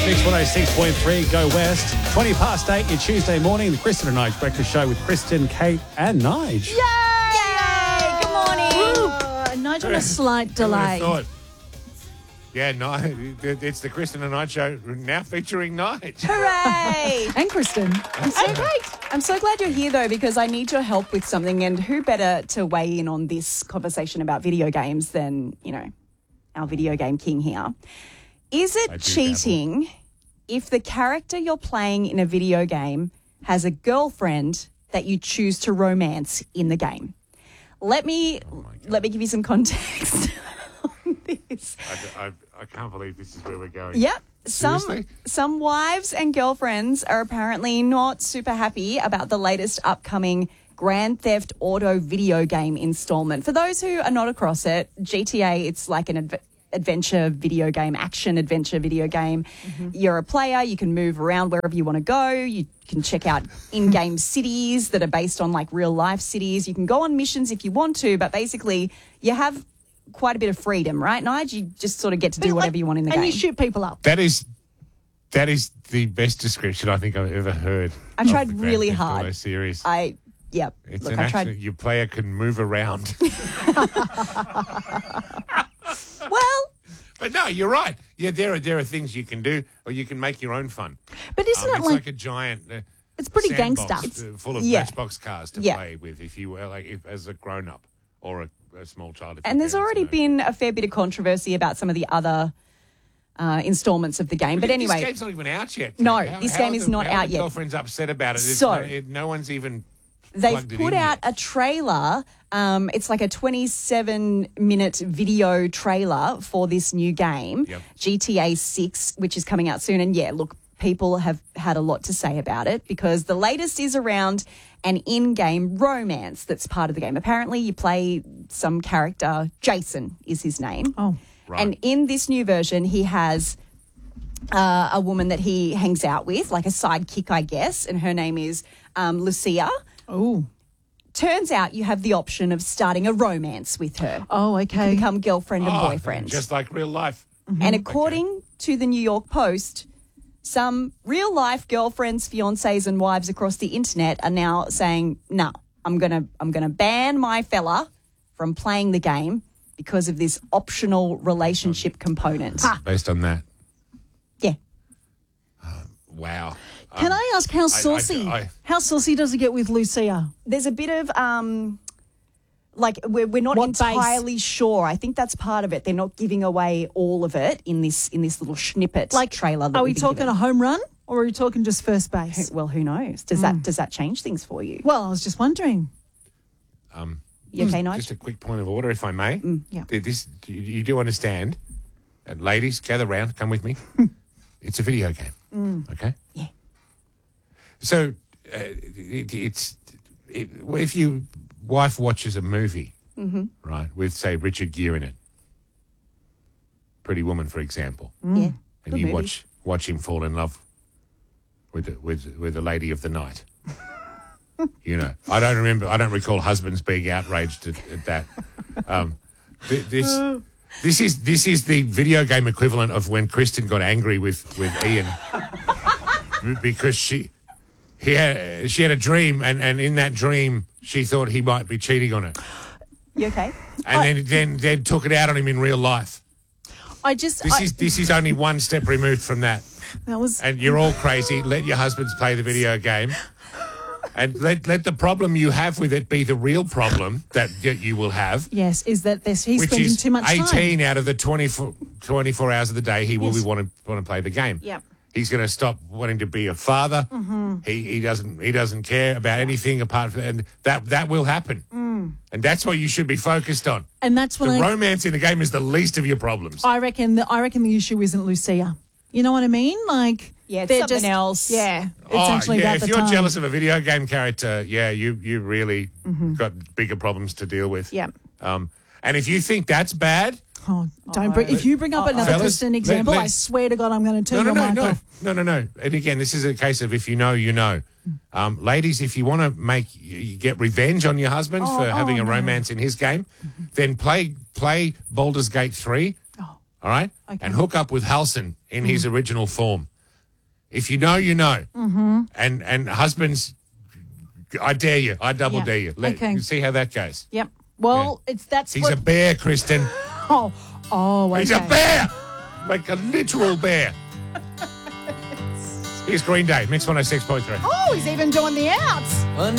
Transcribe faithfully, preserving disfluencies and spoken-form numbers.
Mix one oh six point three, Go West. twenty past eight, your Tuesday morning, the Kristen and Nige Breakfast Show with Kristen, Kate and Nige. Yay! Yay! Good morning. Uh, Nigel, a slight delay. Thought, yeah, no, it's the Kristen and Nige Show now featuring Nige. Hooray! And Kristen. I'm so great. I'm so glad you're here, though, because I need your help with something. And who better to weigh in on this conversation about video games than, you know, our video game king here. Is it cheating dabble. if the character you're playing in a video game has a girlfriend that you choose to romance in the game? Let me oh let me give you some context on this. I, I, I can't believe this is where we're going. Yep. Some Seriously? some wives and girlfriends are apparently not super happy about the latest upcoming Grand Theft Auto video game installment. For those who are not across it, G T A, it's like an adv- adventure video game, action adventure video game. Mm-hmm. You're a player, you can move around wherever you want to go. You can check out in-game cities that are based on like real life cities. You can go on missions if you want to, but basically you have quite a bit of freedom, right, Nige? You just sort of get to do whatever you want in the and game. And you shoot people up. That is that is the best description I think I've ever heard. I tried really hard. Series. I Yep. It's Look, an I action. tried. Your player can move around. Well, but no, you're right. Yeah, there are there are things you can do, or you can make your own fun. But isn't um, it it's like, like a giant? Uh, it's pretty sandbox, gangster. uh, full of Yeah. matchbox cars to Yeah. play with, if you were like if, as a grown up or a, a small child. if and your there's parents already know. been a fair bit of controversy about some of the other uh, installments of the game. But anyway, this game's not even out yet. No, How- this how game are is the- not how are out the yet. Girlfriend's upset about it. It's So- no, it, no one's even. they've plugged it put in out yet. a trailer. Um, it's like a twenty-seven minute video trailer for this new game, Yep. G T A six, which is coming out soon. And yeah, look, people have had a lot to say about it because the latest is around an in-game romance that's part of the game. Apparently, you play some character, Jason is his name. Oh, Right. And in this new version, he has uh, a woman that he hangs out with, like a sidekick, I guess, and her name is um, Lucia. oh, Turns out you have the option of starting a romance with her. oh, You okay. become girlfriend and Oh, boyfriend. just like real life. and according to the New York Post, some real-life girlfriends, fiancés, and wives across the internet are now saying, "No, I'm gonna, I'm gonna ban my fella from playing the game because of this optional relationship component." Based on that, Yeah. wow. Can I ask how saucy? I- how saucy does it get with Lucia? There's a bit of um like we're we're not What base? entirely sure. I think that's part of it. They're not giving away all of it in this in this little snippet Like trailer. That Are we we've been talking given. a home run or are we talking just first base? Well, who knows? Does that does that change things for you? Well, I was just wondering. Um, You okay, Nige? just a quick point of order, if I may. Yeah. Th- This you, you do understand, and ladies, gather round, come with me. It's a video game, okay? Yeah. So uh, it, it's it, if your wife watches a movie, right, with say Richard Gere in it, Pretty Woman, for example, Yeah. and Good you movie. watch watch him fall in love with the, with with the lady of the night. You know, I don't remember. I don't recall husbands being outraged at, at that. Um, th- this this is this is the video game equivalent of when Kristen got angry with, with Ian because she he had she had a dream and, and in that dream she thought he might be cheating on her, You okay? and then then then took it out on him in real life. I just This I, is this is only one step removed from that. that was And you're all crazy. Let your husbands play the video game. And let, let the problem you have with it be the real problem that y- you will have, yes. Is that this he's which spending is too much eighteen time? out of the twenty-four, twenty-four hours of the day he will Yes. be want to want to play the game. Yep. He's going to stop wanting to be a father. Mm-hmm. He he doesn't he doesn't care about anything apart from and that that will happen. Mm. And that's what you should be focused on. And that's The when I, romance in the game is the least of your problems. I reckon. The, I reckon the issue isn't Lucia. You know what I mean? Like Yeah, it's they're something just, else. Yeah, it's Oh, actually yeah, about if the you're time. jealous of a video game character, yeah, you you really got bigger problems to deal with. Yeah. Um, and if you think that's bad, Oh, don't bring. If you bring up another Fellas, Kristen let- example, let- I swear to God, I'm going to no, turn no, your no, mic no, off. no, no, no. And again, this is a case of if you know, you know. Um, ladies, if you want to make you get revenge on your husband Oh, for having oh, a no. romance in his game, then play play Baldur's Gate three. Oh, All right, Okay. and hook up with Halson in his original form. If you know, you know. Mm-hmm. And and husbands, I dare you. I double Yeah. dare you. Let, Okay. See how that goes. Yep. Well, it's that's He's what. a bear, Kristen. oh, oh, okay. He's a bear. Like a literal bear. Here's Green Day, Mix one oh six point three. Oh, he's even doing the outs.